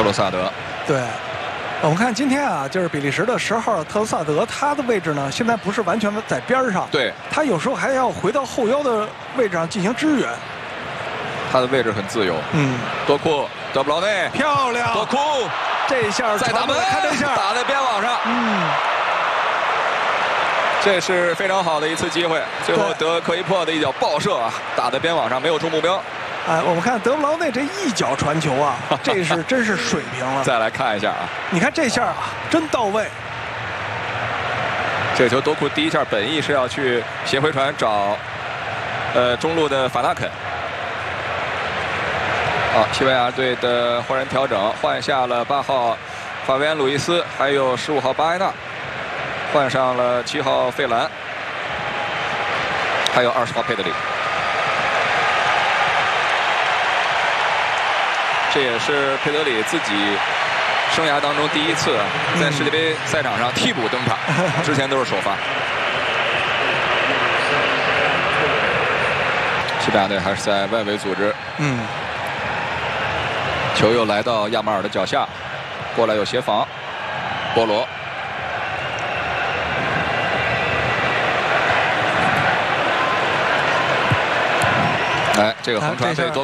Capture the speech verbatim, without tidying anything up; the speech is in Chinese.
罗萨德。 对。 我们看今天啊，就是比利时的十号特罗萨德，他的位置呢，现在不是完全的在边上， 对， 他有时候还要回到后腰的位置上进行支援。 他的位置很自由。 嗯， 多库、德布劳内， 漂亮！ 多库， 这一下再打门， 看这下打在边网上。 嗯， 这是非常好的一次机会。最后德科伊珀的一脚爆射啊，打在边网上，没有中目标。 哎，我们看德布劳内这一脚传球啊，这是真是水平了。 再来看一下啊， 你看这下啊，真到位。 这球多库第一下本意是要去斜回传找，呃中路的法纳肯。好，西班牙队的换人调整，换下了八号法维安·鲁伊斯，还有十五号巴埃纳，换上了七号费兰，还有二十号佩德里。 这也是佩德里自己生涯当中第一次在世界杯赛场上替补登场，之前都是首发。西班牙队还是在外围组织， 嗯， 球又来到亚马尔的脚下，过来有协防，波罗。哎，这个横传被多。